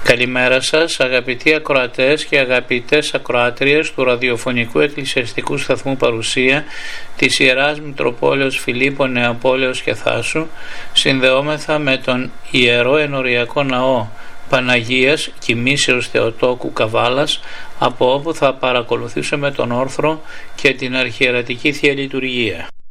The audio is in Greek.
Καλημέρα σας αγαπητοί ακροατές και αγαπητές ακροάτριες του ραδιοφωνικού εκκλησιαστικού σταθμού Παρουσία της Ιεράς Μητροπόλεως Φιλίππων Νεαπόλεως και Θάσου. Συνδεόμεθα με τον Ιερό Ενοριακό Ναό Παναγίας Κοιμήσεως Θεοτόκου Καβάλας, από όπου θα παρακολουθήσουμε τον όρθρο και την αρχιερατική Θεία Λειτουργία.